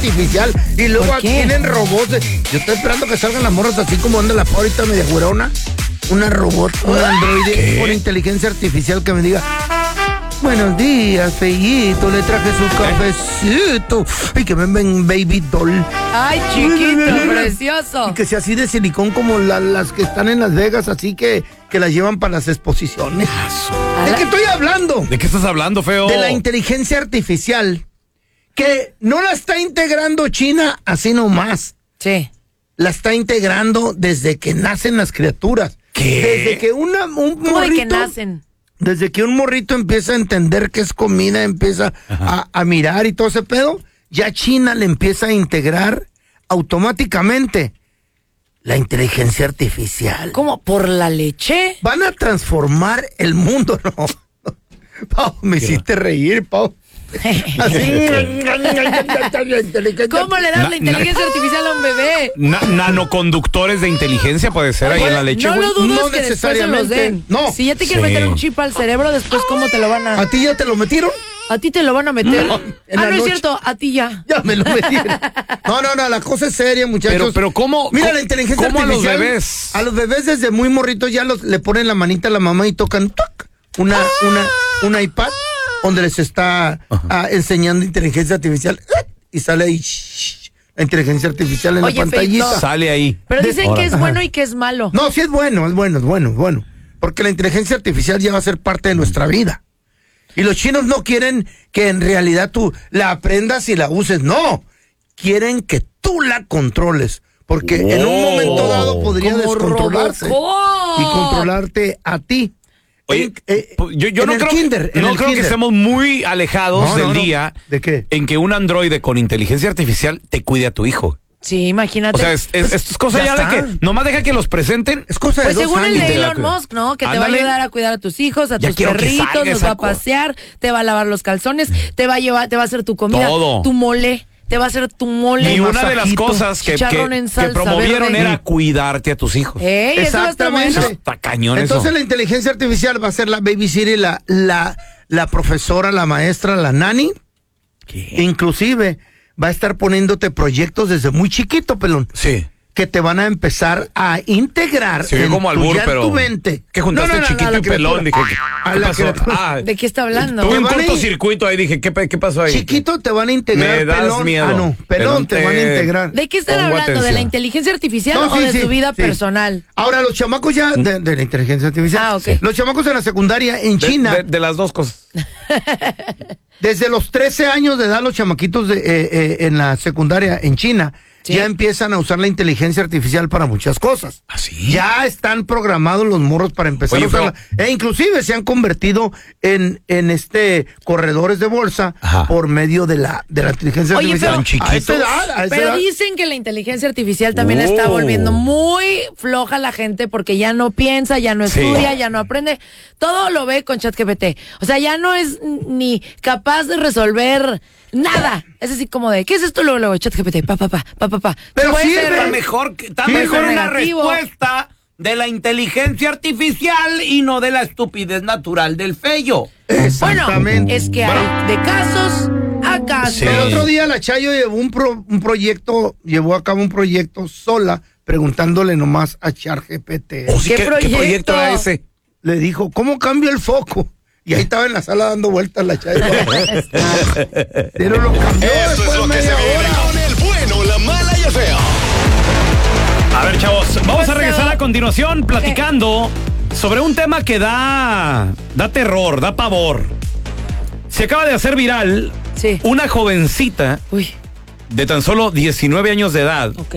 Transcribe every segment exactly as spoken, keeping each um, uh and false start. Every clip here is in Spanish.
artificial y luego ¿Por qué? tienen robots. de- Yo estoy esperando que salgan las morras así como anda la pa' ahorita media güerona. Una robot, un androide ¿Qué? con inteligencia artificial que me diga: buenos días, feíto, le traje su cafecito. Y que me ven baby doll. Ay, chiquito, precioso. Y que sea así de silicón como la- las que están en Las Vegas, así que, que las llevan para las exposiciones. ¿De qué estoy hablando? ¿De qué estás hablando, feo? De la inteligencia artificial, que no la está integrando China así nomás. Sí. La está integrando desde que nacen las criaturas. ¿Qué? Desde que una, un ¿Cómo de que morrito... nacen? Desde que un morrito empieza a entender qué es comida, empieza a, a mirar y todo ese pedo, ya China le empieza a integrar automáticamente la inteligencia artificial. ¿Cómo? ¿Por la leche? Van a transformar el mundo, ¿no? Pau, me hiciste reír, Pau. Así. ¿Cómo le das Na- la inteligencia artificial a un bebé? Na- nanoconductores de inteligencia puede ser ahí en la leche, No güey. lo dudes No que después se los necesariamente. den. No. Si ya te quieren Sí. meter un chip al cerebro, después ¿cómo te lo van a...? ¿A ti ya te lo metieron? A ti te lo van a meter. No, en ah, la no es noche. cierto, a ti ya. Ya me lo metieron. No, no, no, la cosa es seria, muchachos. Pero, pero ¿cómo? Mira, cómo- la inteligencia ¿cómo artificial. a los bebés? A los bebés desde muy morritos ya los, le ponen la manita a la mamá y tocan ¡tuc! una, una, un iPad donde les está ah, enseñando inteligencia artificial y sale ahí shh, la inteligencia artificial en Oye, la pantallita. Feito. Sale ahí. Pero De- dicen que es Ajá. bueno y que es malo. No, sí es bueno, es bueno, es bueno, es bueno. Porque la inteligencia artificial ya va a ser parte de nuestra vida. Y los chinos no quieren que en realidad tú la aprendas y la uses. No, quieren que tú la controles. Porque en un momento dado podría Como descontrolarse Robocop. y controlarte a ti. Oye, En- eh, pu- yo, yo en no el creo, kinder, en no el creo que kinder. estemos muy alejados No, del no, no. día ¿De qué? en que un androide con inteligencia artificial te cuide a tu hijo. Sí, imagínate. O sea, es, es, esto es cosa ya ya, de está. que nomás deja que los presenten. Es cosa de Pues dos según el años. de te la Elon cuida. Musk, ¿no? Que te va a Ándale. ayudar a cuidar a tus hijos, a Ya tus quiero que perritos, salga los esa va a cosa. pasear, te va a lavar los calzones, te va a llevar, te va a hacer tu comida, Todo. tu mole, te va a hacer tu mole. Y una de las masajito, cosas que, que, chicharrón en que salsa promovieron verde. era cuidarte a tus hijos. Ey, eso va a estar Exactamente. bueno. Está cañón Entonces eso. la inteligencia artificial va a ser la babysitter, la, la, la profesora, la maestra, la nani. Inclusive va a estar poniéndote proyectos desde muy chiquito, pelón. Sí. Que te van a empezar a integrar Se oyó en, como tu, albur, ya en pero tu mente. ¿qué juntaste No, no, no, chiquito a la y pelón? Dije, criatura. ¿qué A la pasó? criatura. Ah, ¿De qué está hablando? tuve un van a ir- cortocircuito ahí, dije, ¿qué, pe- qué pasó ahí? Chiquito te van a integrar, Me das pelón. miedo. Ah, no, pelón, Pelón te te- van a integrar. ¿De qué están Pongo hablando? ¿De la atención. inteligencia artificial No, o sí, de sí, tu vida sí. personal? Ahora, los chamacos ya de, de la inteligencia artificial. Ah, ok. Los chamacos en la secundaria en De- China, De, de las dos cosas. desde los trece años de edad, los chamaquitos de, eh, eh, en la secundaria en China Sí. ya empiezan a usar la inteligencia artificial para muchas cosas. ¿Ah, sí? Ya están programados los morros para empezar Oye, a usarla. E inclusive se han convertido en, en este corredores de bolsa Ajá. por medio de la, de la inteligencia Oye, artificial. pero- a esa edad, a esa Pero edad. dicen que la inteligencia artificial también Oh. está volviendo muy floja a la gente porque ya no piensa, ya no Sí. estudia, ya no aprende. Todo lo ve con ChatGPT. O sea, ya no es ni capaz de resolver nada. Es así como de, ¿qué es esto? Luego, luego, ChatGPT, pa, pa, pa, pa, pa, pa. Pero Puede sirve. ser- Está mejor, que- está Sí, mejor es una negativo. respuesta de la inteligencia artificial y no de la estupidez natural del feyo. Bueno, Exactamente. es que hay de casos a casos. Sí. El otro día la Chayo llevó un, pro- un proyecto, llevó a cabo un proyecto sola, preguntándole nomás a ChatGPT. Oh, sí, ¿Qué ¿qué, proyecto? ¿Qué proyecto era ese? Le dijo, ¿cómo cambio el foco? Y ahí estaba en la sala dando vueltas la Chayo. Pero lo cambió Esto es después lo de que se media viene hora. con el bueno, la mala y el feo. A ver, chavos, vamos Pues, a regresar Teo. a continuación platicando sobre un tema que da, da terror, da pavor. Se acaba de hacer viral Sí. una jovencita Uy, de tan solo diecinueve años de edad ok.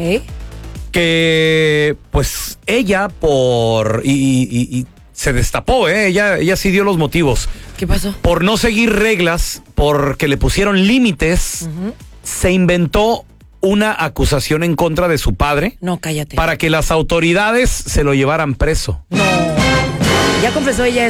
que, pues, ella por... y, y- y se destapó, ¿eh? Ella, ella sí dio los motivos. ¿Qué pasó? Por no seguir reglas, porque le pusieron límites, se inventó una acusación en contra de su padre No, cállate. para que las autoridades se lo llevaran preso. No. Ya confesó ella